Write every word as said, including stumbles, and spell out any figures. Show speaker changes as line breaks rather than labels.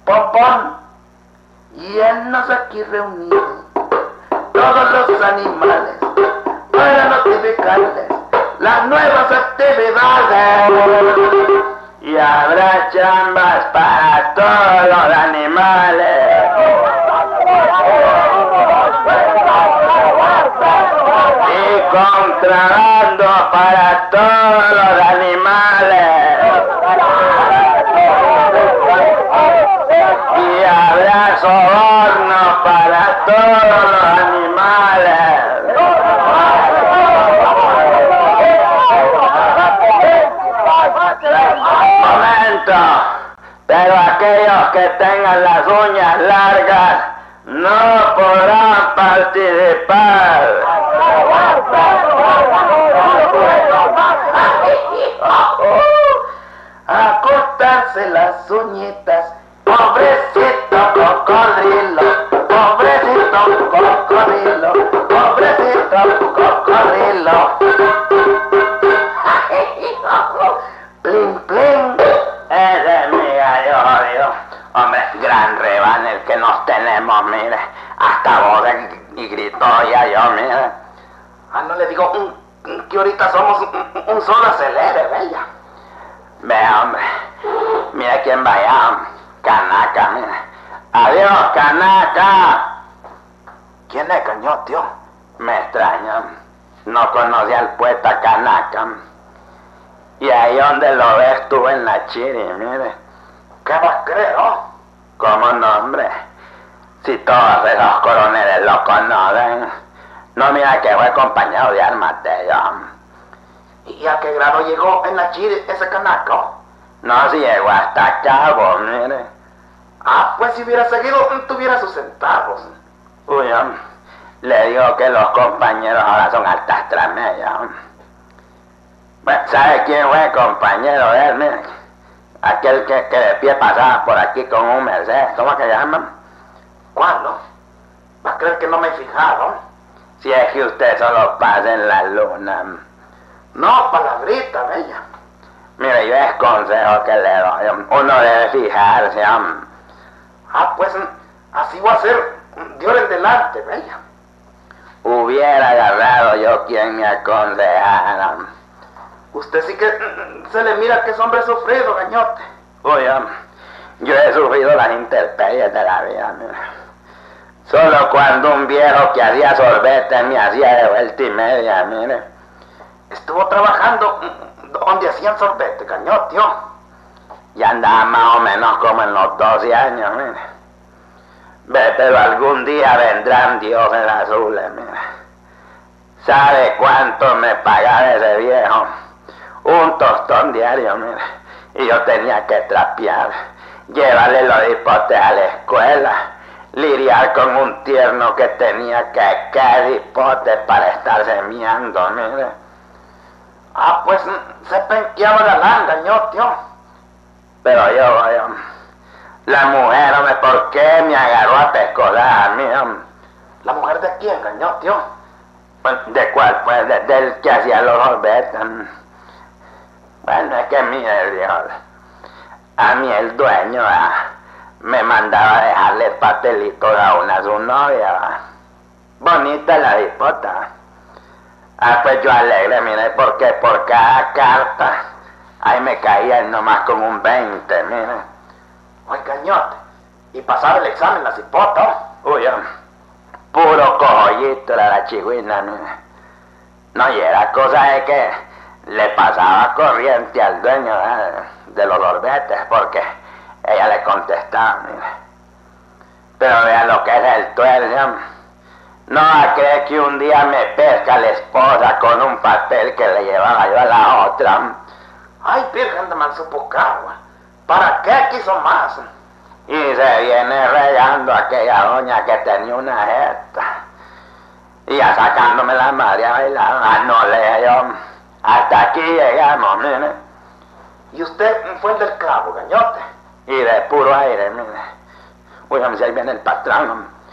Pompón, y nos aquí reunidos todos los animales para notificarles las nuevas actividades. Y habrá chambas para todos los animales. Y contrabando para todos los animales. Y habrá soborno para todos los animales. Momento, pero aquellos que tengan las uñas largas no podrán participar. Acostarse las uñitas, pobrecito cocodrilo, pobrecito cocodrilo, pobrecito cocodrilo. Plin, plin, ese es mi gallo jodido. Hombre, gran reban el que nos tenemos, mire. Hasta voz y gritó ya yo, mire. Ah, no le digo un, que ahorita somos un, un solo acelere, bella. Ve, hombre, mira quién va allá. Canaca, mira. Adiós, Canaca. ¿Quién es, cañón, tío? Me extraña. No conocía al poeta Canaca. Y ahí donde lo ves tú en la chiri, mire. ¿Qué vas a creer, oh? ¿Cómo no, hombre? Si todos esos coroneles lo conocen. No, mira que fue acompañado de armas de ellos. ¿Y a qué grado llegó en la chiri ese Canaco? No, si llegó hasta Cabo, mire. Ah, pues si hubiera seguido, tuviera sus centavos. Uy, hombre, le digo que los compañeros ahora son altas tramellas. ¿Sabe quién fue compañero de él? Mire, aquel que, que de pie pasaba por aquí con un Mercedes. ¿Cómo que llaman? ¿Cuál, no? ¿Va a creer que no me he fijado? Si es que usted solo pasa en la luna. No, palabrita, bella. Mire, yo es consejo que le doy. Uno debe fijarse. Ah, pues así voy a ser de ahora en delante, bella. Hubiera agarrado yo quien me aconsejara. Usted sí que se le mira que es hombre sufrido, gañote. Oye, yo he sufrido las intemperies de la vida, mira. Solo cuando un viejo que hacía sorbete me hacía de vuelta y media, mire. Estuvo trabajando donde hacían sorbete, gañote, yo. Y andaba más o menos como en los doce años, mire. Ve, pero algún día vendrán dioses azules, mire. ¿Sabe cuánto me pagaba ese viejo? Un tostón diario, mire. Y yo tenía que trapear, llevarle los hipotes a la escuela, lidiar con un tierno que tenía que caer hipotes para estar semiando, mire. Ah, pues se penqueaba la langa, yo, tío. Pero yo, yo, la mujer, hombre, ¿por qué me agarró a pescolar, mire? ¿La mujer de quién, cañón, tío? ¿De cuál? Pues de, del que hacía los sorbetes. Bueno, es que mire, Dios, a mí el dueño ah, me mandaba a dejarle papelitos a una a su novia. Ah. Bonita la hipota. Ah, pues yo alegre, mire, porque por cada carta, ahí me caía nomás con un veinte, mire. Oye, cañote, ¿y pasaba el examen las hipotas? Uy, hombre. Puro cojollito era la chigüina, mire. No, y era cosa de que le pasaba corriente al dueño ¿eh? de los sorbetes, porque ella le contestaba, mire. Pero vea lo que es el tuercio. No cree que un día me pesca la esposa con un papel que le llevaba yo a la otra. Ay, virgen de Mansupocagua, ¿para qué quiso más? Y se viene regando aquella doña que tenía una jeta. Y ya sacándome la madre a bailar. Ah, no le yo. Hasta aquí llegamos, mire. ¿Y usted fue el del clavo, gañote? Y de puro aire, mire. Uy, si ahí viene el patrón.